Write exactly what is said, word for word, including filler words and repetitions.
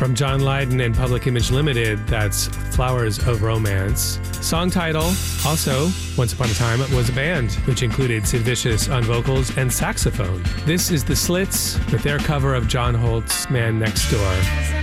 From John Lydon and Public Image Limited, that's Flowers of Romance. Song title, also, Once Upon a Time, was a band, which included Sid Vicious on vocals and saxophone. This is The Slits with their cover of John Holt's Man Next Door.